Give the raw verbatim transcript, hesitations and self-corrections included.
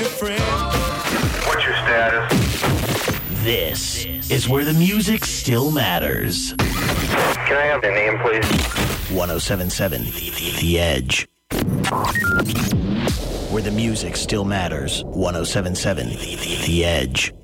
What's your status? This is where the music still matters. Can I have the name, please? one oh seven point seven The Edge. Where the music still matters. one oh seven point seven The Edge.